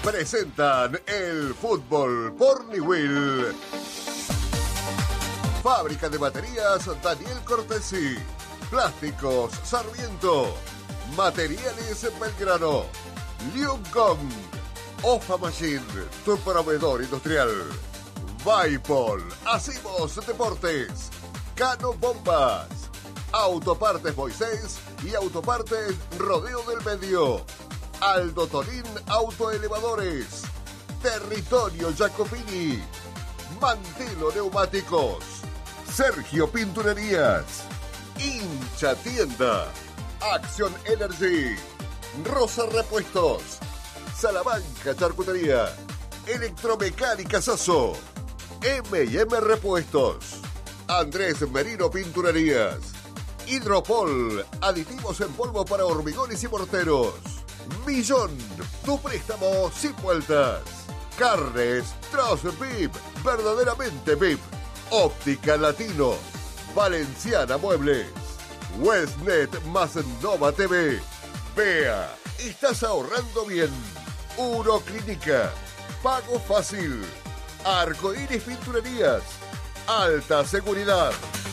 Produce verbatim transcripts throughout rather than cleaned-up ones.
presentan el fútbol por Niwil. Fábrica de baterías Daniel Cortesi. Plásticos Sarmiento. Materiales Belgrano. Liuncong. Ofa Machine, tu proveedor industrial. Vaipol, Hacimos Deportes. Cano Bombas. Autopartes Moisés y Autopartes Rodeo del Medio. Aldo Tonín Autoelevadores. Territorio Jacopini. Mantelo Neumáticos. Sergio Pinturerías. Hincha Tienda. Action Energy. Rosa Repuestos. Salamanca Charcutería. Electromecánica Sasso. eme y eme Repuestos. Andrés Merino Pinturerías. Hidropol. Aditivos en polvo para hormigones y morteros. Millón. Tu préstamo sin vueltas. Carnes Troz V I P. Verdaderamente V I P. Óptica Latino. Valenciana Muebles. Westnet más Nova T V. Vea. Estás ahorrando bien. Uroclínica. Pago fácil. Arcoíris Pinturerías. Alta seguridad.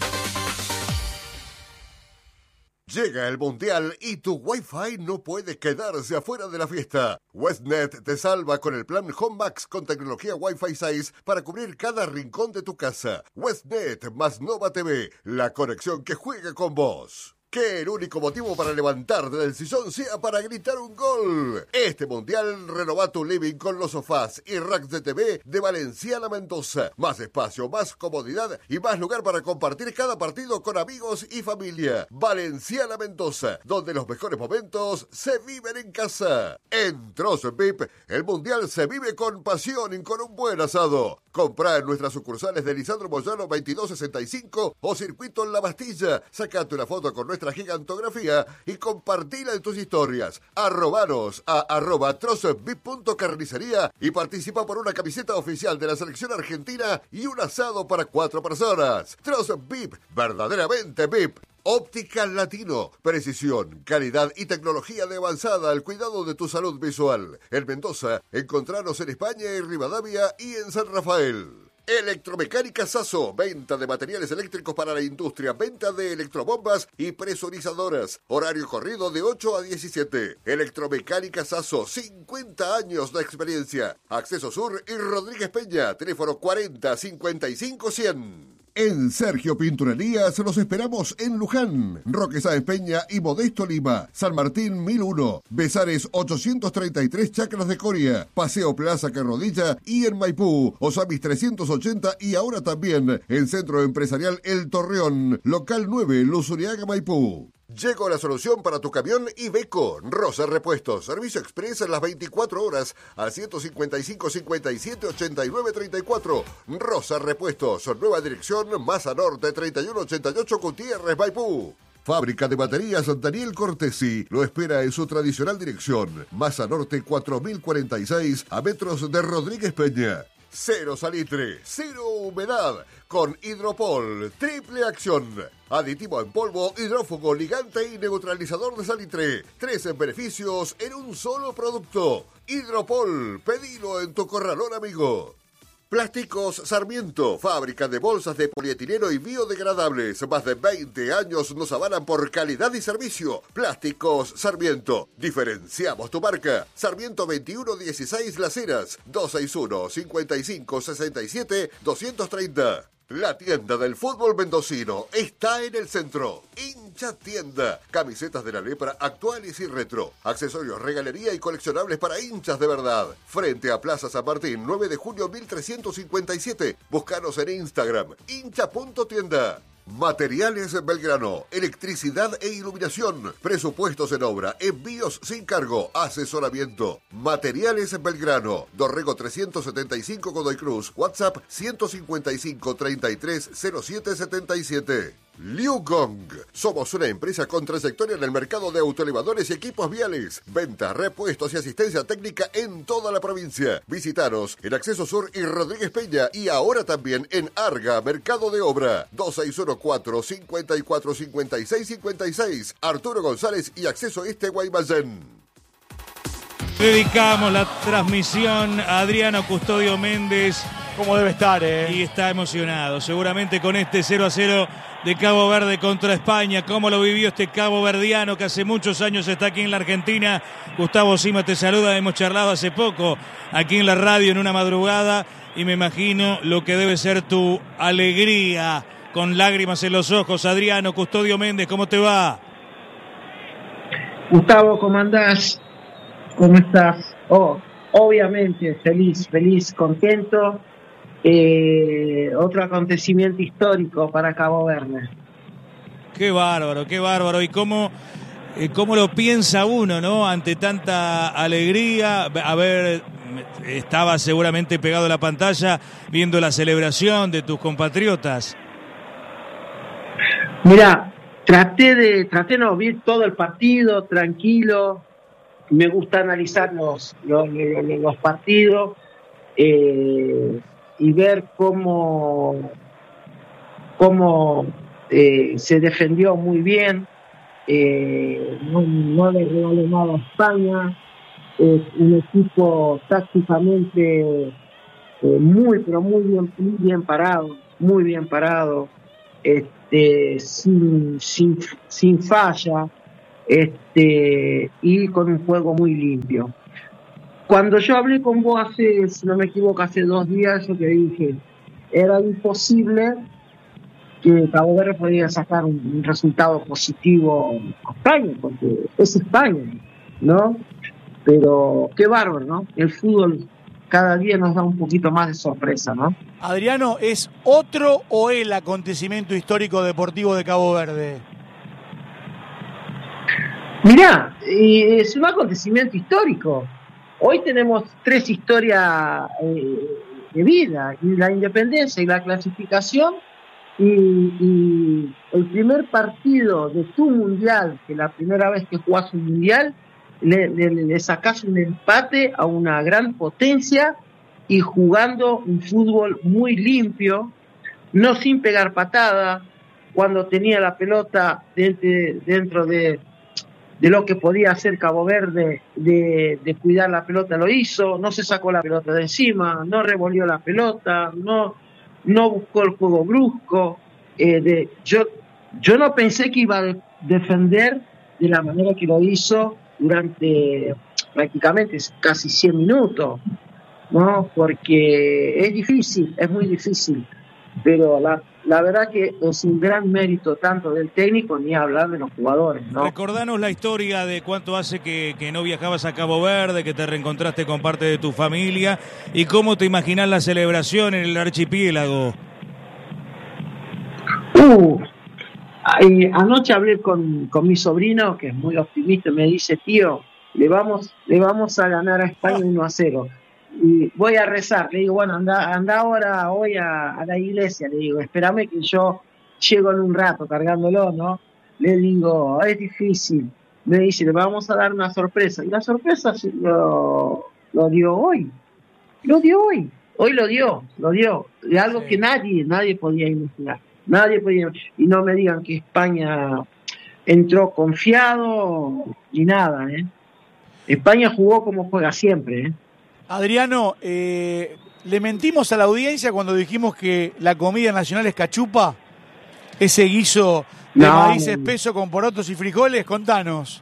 Llega el Mundial y tu Wi-Fi no puede quedarse afuera de la fiesta. Westnet te salva con el plan Home Max con tecnología Wi-Fi seis para cubrir cada rincón de tu casa. Westnet más Nova T V, la conexión que juega con vos. Que el único motivo para levantarte del sillón sea para gritar un gol. Este mundial renova tu living con los sofás y racks de T V de Valenciana Mendoza. Más espacio, más comodidad y más lugar para compartir cada partido con amigos y familia. Valenciana Mendoza, donde los mejores momentos se viven en casa. En Troz V I P, el mundial se vive con pasión y con un buen asado. Comprá en nuestras sucursales de Lisandro Moyano veintidós sesenta y cinco o Circuito en La Bastilla. Sacate una foto con nuestra gigantografía y compartila en tus historias. Arrobanos a arroba trozvip.carnicería y participa por una camiseta oficial de la selección argentina y un asado para cuatro personas. Troz V I P, verdaderamente V I P. Óptica Latino, precisión, calidad y tecnología de avanzada al cuidado de tu salud visual. En Mendoza, encontranos en España y Rivadavia y en San Rafael. Electromecánica Sasso, venta de materiales eléctricos para la industria, venta de electrobombas y presurizadoras. Horario corrido de ocho a diecisiete. Electromecánica Sasso, cincuenta años de experiencia. Acceso Sur y Rodríguez Peña, teléfono cuarenta cincuenta y cinco cien. En Sergio Pinturerías los esperamos en Luján, Roque Sáenz Peña y Modesto Lima, San Martín mil uno, Besares ochocientos treinta y tres Chacras de Coria, Paseo Plaza Carrodilla y en Maipú, Osamis trescientos ochenta y ahora también en Centro Empresarial El Torreón, local nueve, Luzuriaga, Maipú. Llegó la solución para tu camión Iveco. Rosa Repuestos. Servicio express en las veinticuatro horas al ciento cincuenta y cinco cincuenta y siete ochenta y nueve treinta y cuatro. Rosa Repuestos. Nueva dirección, Maza Norte treinta y uno ochenta y ocho Gutiérrez, Maipú. Fábrica de baterías Daniel Cortesi lo espera en su tradicional dirección. Maza Norte cuatro mil cuarenta y seis a metros de Rodríguez Peña. Cero salitre, cero humedad, con Hidropol, triple acción. Aditivo en polvo, hidrófugo, ligante y neutralizador de salitre. Tres beneficios en un solo producto. Hidropol, pedilo en tu corralón amigo. Plásticos Sarmiento, fábrica de bolsas de polietileno y biodegradables. Más de veinte años nos avalan por calidad y servicio. Plásticos Sarmiento. Diferenciamos tu marca. Sarmiento veintiuno dieciséis Las Heras, dos seis uno, cincuenta y cinco sesenta y siete, doscientos treinta. La tienda del fútbol mendocino está en el centro. Hincha Tienda. Camisetas de la lepra actuales y retro. Accesorios, regalería y coleccionables para hinchas de verdad. Frente a Plaza San Martín, nueve de junio mil trescientos cincuenta y siete. Búscanos en Instagram. hincha punto tienda. Materiales Belgrano, electricidad e iluminación, presupuestos en obra, envíos sin cargo, asesoramiento. Materiales Belgrano, Dorrego trescientos setenta y cinco Godoy Cruz, WhatsApp ciento cincuenta y cinco treinta y tres cero siete setenta y siete. Liuncong. Somos una empresa con trayectoria en el mercado de autoelevadores y equipos viales. Venta, repuestos y asistencia técnica en toda la provincia. Visítanos en Acceso Sur y Rodríguez Peña y ahora también en Arga, Mercado de Obra. dos seis uno cuatro, cinco cuatro cinco seis cinco seis. Arturo González y Acceso Este Guaymallén. Dedicamos la transmisión a Adriano Custodio Méndez. Como debe estar, ¿eh? Y está emocionado, seguramente con este cero a cero de Cabo Verde contra España. ¿Cómo lo vivió este cabo verdiano que hace muchos años está aquí en la Argentina? Gustavo Sima te saluda, hemos charlado hace poco aquí en la radio en una madrugada y me imagino lo que debe ser tu alegría con lágrimas en los ojos. Adriano Custodio Méndez, ¿cómo te va? Gustavo, ¿cómo andás? ¿Cómo estás? Oh, obviamente, feliz, feliz, contento. Eh, otro acontecimiento histórico para Cabo Verde. Qué bárbaro, qué bárbaro. ¿Y cómo, eh, cómo lo piensa uno, no? Ante tanta alegría. A ver, estaba seguramente pegado a la pantalla viendo la celebración de tus compatriotas. Mira, traté de, traté no, vi todo el partido, tranquilo. Me gusta analizar los, los, los, los partidos. Eh, y ver cómo, cómo eh, se defendió muy bien, eh, no, no le regaló nada a España, es un equipo tácticamente eh, muy, pero muy bien, muy bien parado, muy bien parado, este, sin, sin, sin falla, este, y con un juego muy limpio. Cuando yo hablé con vos hace, si no me equivoco, hace dos días, yo te dije, era imposible que Cabo Verde podía sacar un, un resultado positivo a España, porque es España, ¿no? Pero qué bárbaro, ¿no? El fútbol cada día nos da un poquito más de sorpresa, ¿no? Adriano, ¿es otro o el acontecimiento histórico deportivo de Cabo Verde? Mirá, es un acontecimiento histórico. Hoy tenemos tres historias eh, de vida, y la independencia y la clasificación, y, y el primer partido de tu mundial, que la primera vez que jugás un mundial, le, le, le sacás un empate a una gran potencia y jugando un fútbol muy limpio, no sin pegar patada, cuando tenía la pelota dentro, dentro de... de lo que podía hacer Cabo Verde, de, de cuidar la pelota, lo hizo, no se sacó la pelota de encima, no revolvió la pelota, no, no buscó el juego brusco. Eh, de, yo, yo no pensé que iba a defender de la manera que lo hizo durante prácticamente casi cien minutos, ¿no? Porque es difícil, es muy difícil, pero la La verdad que es un gran mérito tanto del técnico ni hablar de los jugadores, ¿no? Recordanos la historia de cuánto hace que, que no viajabas a Cabo Verde, que te reencontraste con parte de tu familia y cómo te imaginás la celebración en el archipiélago. Uh, eh, anoche hablé con, con mi sobrino, que es muy optimista, y me dice, tío, le vamos, le vamos a ganar a España uno a cero. Y voy a rezar, le digo, bueno, anda, anda ahora hoy a, a la iglesia, le digo, espérame que yo llego en un rato cargándolo, ¿no? Le digo, es difícil. Me dice, le vamos a dar una sorpresa. Y la sorpresa lo, lo dio hoy. Lo dio hoy. Hoy lo dio, lo dio. De algo sí. que nadie, nadie podía imaginar. Nadie podía. Y no me digan que España entró confiado ni nada, ¿eh? España jugó como juega siempre, ¿eh? Adriano, eh, ¿le mentimos a la audiencia cuando dijimos que la comida nacional es cachupa? Ese guiso de no, maíz espeso con porotos y frijoles, contanos.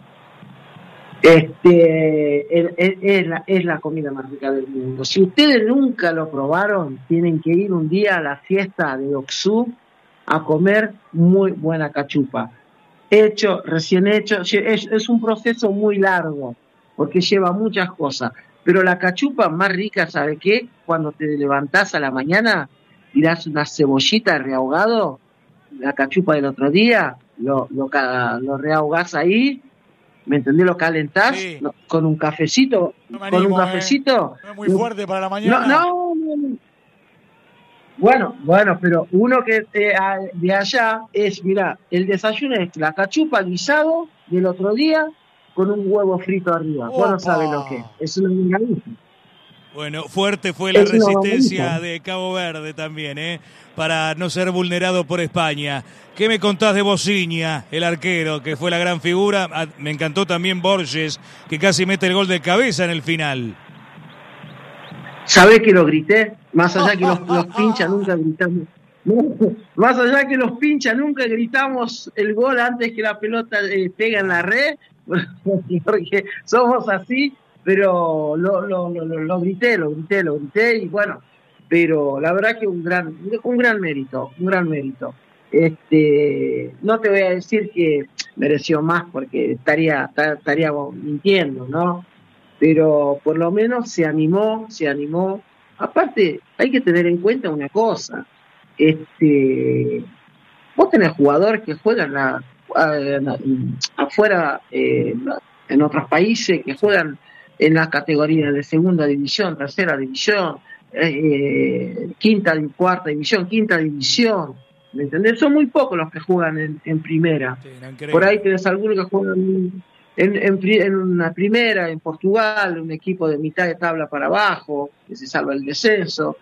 Este es, es, es, la, es la comida más rica del mundo. Si ustedes nunca lo probaron, tienen que ir un día a la fiesta de Oxú a comer muy buena cachupa. Hecho, recién hecho, es, es un proceso muy largo, porque lleva muchas cosas. Pero la cachupa más rica, ¿sabe qué? Cuando te levantás a la mañana, tirás una cebollita rehogado, la cachupa del otro día, lo, lo, lo rehogás ahí, ¿me entendés? Lo calentás sí. no, con un cafecito, no me animo, con un cafecito. Eh. No es muy fuerte para la mañana. No, no, no. Bueno, bueno, pero uno que eh, de allá es, mirá, el desayuno es la cachupa guisado del otro día, con un huevo frito arriba. Vos no sabés lo que es. Es una milanesa. Bueno, fuerte fue la Es una resistencia bonita. de Cabo Verde también, ¿eh? Para no ser vulnerado por España. ¿Qué me contás de Bociña, el arquero, que fue la gran figura? Ah, me encantó también Borges, que casi mete el gol de cabeza en el final. ¿Sabés que lo grité? Más allá que los, los pinchas nunca gritamos. Más allá que los pinchas nunca gritamos el gol antes que la pelota eh, pega en la red, porque somos así, pero lo, lo, lo, lo grité, lo grité, lo grité y bueno, pero la verdad que un gran, un gran mérito, un gran mérito. Este, no te voy a decir que mereció más porque estaría, estaría mintiendo, ¿no? Pero por lo menos se animó, se animó. Aparte, hay que tener en cuenta una cosa. Este, vos tenés jugadores que juegan a, a, a, afuera, eh, en otros países, que juegan en las categorías de segunda división, tercera división, eh, quinta, cuarta división, quinta división. ¿Me entendés? Son muy pocos los que juegan en, en primera. Sí, por ahí tenés algunos que juegan en, en, en una primera, en Portugal, un equipo de mitad de tabla para abajo, que se salva el descenso.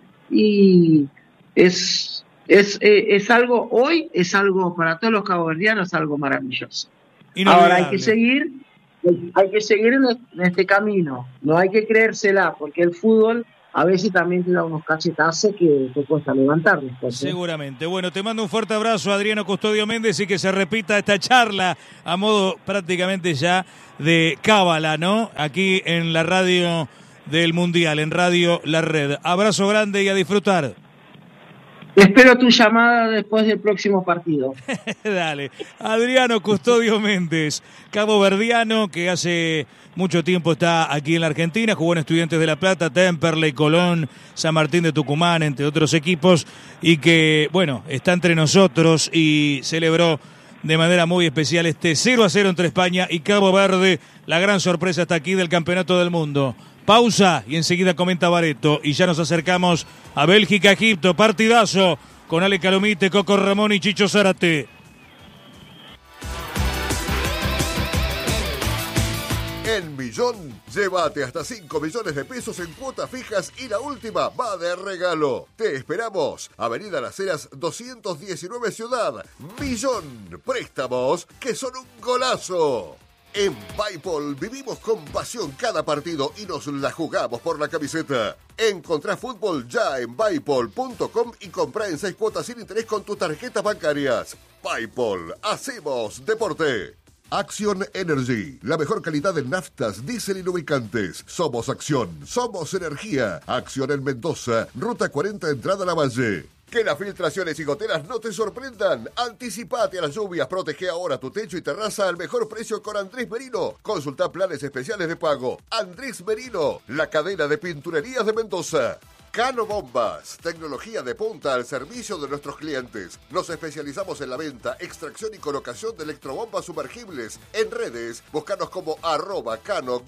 Y es, es, es algo, hoy es algo, para todos los caboverdianos, algo maravilloso. Ahora hay que seguir, hay que seguir en este camino, no hay que creérsela, porque el fútbol a veces también te da unos cachetazos que te cuesta levantar después, ¿eh? Seguramente. Bueno, te mando un fuerte abrazo, Adriano Custodio Méndez, y que se repita esta charla a modo prácticamente ya de cábala, ¿no? Aquí en la radio del Mundial, en Radio La Red. Abrazo grande y a disfrutar. Espero tu llamada después del próximo partido. Dale. Adriano Custodio Méndez, caboverdiano, que hace mucho tiempo está aquí en la Argentina, jugó en Estudiantes de La Plata, Temperley, Colón, San Martín de Tucumán, entre otros equipos, y que, bueno, está entre nosotros y celebró de manera muy especial este cero a cero entre España y Cabo Verde, la gran sorpresa hasta aquí del Campeonato del Mundo. Pausa y enseguida comenta Bareto, y ya nos acercamos a Bélgica, Egipto, partidazo con Ale Calomite, Coco Ramón y Chicho Zárate. En Millón, llévate hasta cinco millones de pesos en cuotas fijas y la última va de regalo. Te esperamos. Avenida Las Heras doscientos diecinueve Ciudad. Millón. Préstamos que son un golazo. En Bipol vivimos con pasión cada partido y nos la jugamos por la camiseta. Encontrá fútbol ya en bipol punto com y comprá en seis cuotas sin interés con tus tarjetas bancarias. Bipol, hacemos deporte. Action Energy, la mejor calidad de naftas, diésel y lubricantes. Somos Acción, somos energía. Acción en Mendoza, Ruta cuarenta, entrada a la Valle. Que las filtraciones y goteras no te sorprendan. Anticipate a las lluvias, protege ahora tu techo y terraza al mejor precio con Andrés Merino. Consulta planes especiales de pago. Andrés Merino, la cadena de pinturerías de Mendoza. Cano Bombas, tecnología de punta al servicio de nuestros clientes. Nos especializamos en la venta, extracción y colocación de electrobombas sumergibles. En redes, búscanos como arroba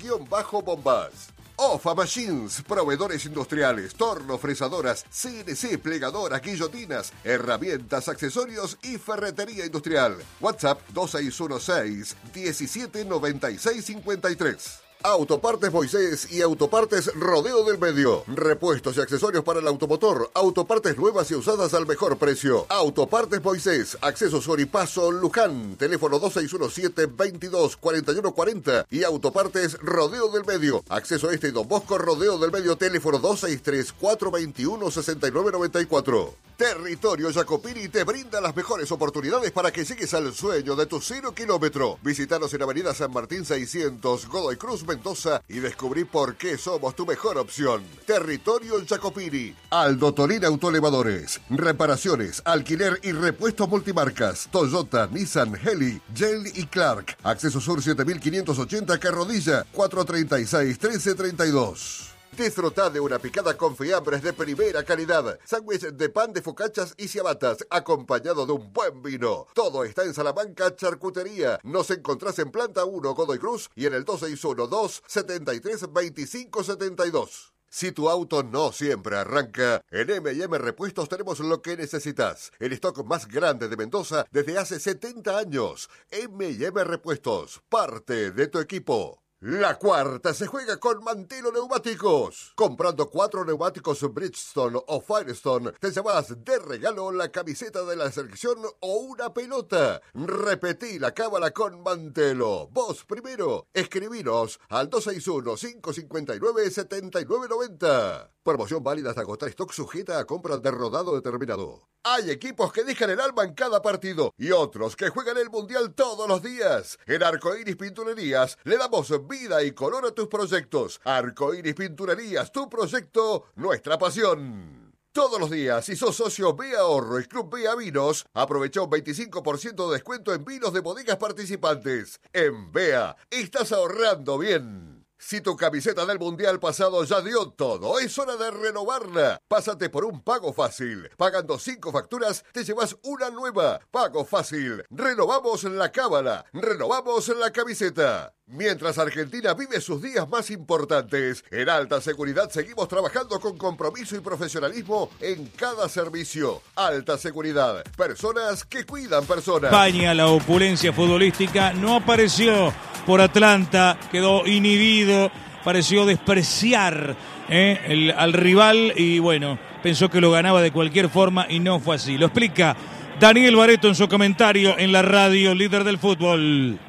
cano-bombas. Ofa Machines, proveedores industriales, tornos, fresadoras, C N C, plegadoras, guillotinas, herramientas, accesorios y ferretería industrial. WhatsApp dos seis uno seis, diecisiete noventa y seis cincuenta y tres. Autopartes Moisés y Autopartes Rodeo del Medio. Repuestos y accesorios para el automotor. Autopartes nuevas y usadas al mejor precio. Autopartes Moisés. Acceso Soripaso Luján. Teléfono dos seis uno siete, veintidós, cuarenta y uno cuarenta. Y Autopartes Rodeo del Medio. Acceso Este y Don Bosco Rodeo del Medio. Teléfono dos seis tres, cuatro veintiuno, sesenta y nueve noventa y cuatro. Territorio Jacopini te brinda las mejores oportunidades para que llegues al sueño de tu cero kilómetro. Visítanos en Avenida San Martín seiscientos, Godoy Cruz, Mendoza, y descubrí por qué somos tu mejor opción. Territorio Jacopini. Aldo Torín Autoelevadores. Reparaciones, alquiler y repuestos multimarcas. Toyota, Nissan, Heli, Yale y Clark. Acceso Sur siete mil quinientos ochenta, Carrodilla, cuatro treinta y seis, trece treinta y dos. Disfrutá de una picada con fiambres de primera calidad, sándwich de pan de focachas y ciabatas, acompañado de un buen vino. Todo está en Salamanca Charcutería. Nos encontrás en Planta uno, Godoy Cruz, y en el dos seis uno, dos setenta y tres, veinticinco setenta y dos. Si tu auto no siempre arranca, en eme y eme Repuestos tenemos lo que necesitas. El stock más grande de Mendoza desde hace setenta años. eme y eme Repuestos, parte de tu equipo. La cuarta se juega con Mantelo Neumáticos. Comprando cuatro neumáticos Bridgestone o Firestone, te llevas de regalo la camiseta de la selección o una pelota. Repetí la cábala con Mantelo. Vos primero. Escribinos al dos seis uno, cinco cinco nueve, siete nueve nueve cero. Promoción válida hasta agotar stock, sujeta a compras de rodado determinado. Hay equipos que dejan el alma en cada partido y otros que juegan el Mundial todos los días. En Arcoiris Pinturerías le damos vida y color a tus proyectos. Arcoiris Pinturerías, tu proyecto, nuestra pasión. Todos los días, si sos socio B Ahorro y Club B A Vinos, aprovecha un veinticinco por ciento de descuento en vinos de bodegas participantes. En B A, estás ahorrando bien. Si tu camiseta del Mundial pasado ya dio todo, es hora de renovarla. Pásate por un Pago Fácil. Pagando cinco facturas, te llevas una nueva. Pago Fácil. Renovamos la cábala. Renovamos la camiseta. Mientras Argentina vive sus días más importantes, en Alta Seguridad seguimos trabajando con compromiso y profesionalismo en cada servicio. Alta Seguridad. Personas que cuidan personas. España, la opulencia futbolística, no apareció por Atlanta, quedó inhibido, pareció despreciar eh, el, al rival y bueno, pensó que lo ganaba de cualquier forma y no fue así. Lo explica Daniel Baretto en su comentario en la radio Líder del Fútbol.